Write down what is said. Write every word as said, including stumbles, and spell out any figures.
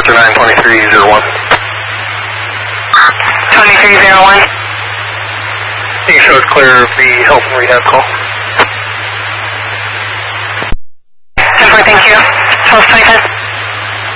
to nine twenty-three zero one. twenty-three zero one. You showed clear of the Hilton rehab call. ten four, thank you. twelve twenty-five.